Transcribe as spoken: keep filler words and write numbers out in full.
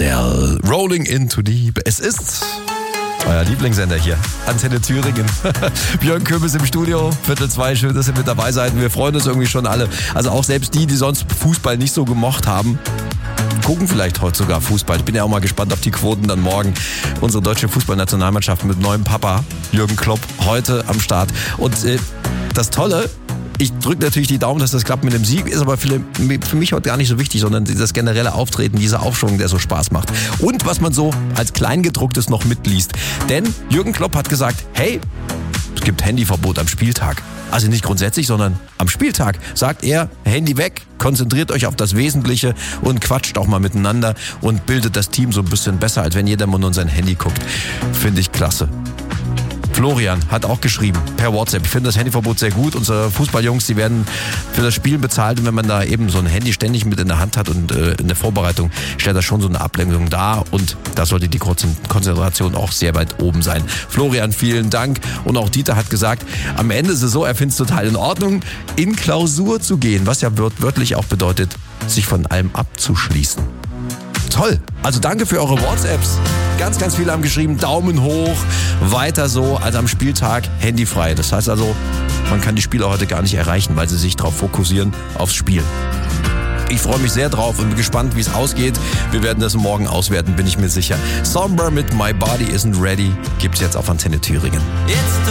Adele, Rolling into Deep. Es ist euer Lieblingssender hier, Antenne Thüringen. Björn Köbis im Studio, Viertel zwei, schön, dass ihr mit dabei seid. Wir freuen uns irgendwie schon alle. Also auch selbst die, die sonst Fußball nicht so gemocht haben, gucken vielleicht heute sogar Fußball. Ich bin ja auch mal gespannt auf die Quoten dann morgen. Unsere deutsche Fußballnationalmannschaft mit neuem Papa, Jürgen Klopp, heute am Start. Und äh, das Tolle, ich drücke natürlich die Daumen, dass das klappt mit dem Sieg, ist aber für, für mich heute gar nicht so wichtig, sondern das generelle Auftreten, dieser Aufschwung, der so Spaß macht. Und was man so als Kleingedrucktes noch mitliest. Denn Jürgen Klopp hat gesagt, hey, es gibt Handyverbot am Spieltag. Also nicht grundsätzlich, sondern am Spieltag sagt er, Handy weg, konzentriert euch auf das Wesentliche und quatscht auch mal miteinander und bildet das Team so ein bisschen besser, als wenn jeder mal nur sein Handy guckt. Finde ich klasse. Florian hat auch geschrieben per WhatsApp. Ich finde das Handyverbot sehr gut. Unsere Fußballjungs, die werden für das Spielen bezahlt. Und wenn man da eben so ein Handy ständig mit in der Hand hat und äh, in der Vorbereitung, stellt das schon so eine Ablenkung dar. Und da sollte die Konzentration auch sehr weit oben sein. Florian, vielen Dank. Und auch Dieter hat gesagt, am Ende ist es so, er findet es total in Ordnung, in Klausur zu gehen. Was ja wört- wörtlich auch bedeutet, sich von allem abzuschließen. Toll. Also danke für eure WhatsApps. Ganz, ganz viele haben geschrieben, Daumen hoch, weiter so, als am Spieltag handyfrei. Das heißt also, man kann die Spieler heute gar nicht erreichen, weil sie sich darauf fokussieren, aufs Spiel. Ich freue mich sehr drauf und bin gespannt, wie es ausgeht. Wir werden das morgen auswerten, bin ich mir sicher. Somber mit My Body Isn't Ready gibt's jetzt auf Antenne Thüringen. It's the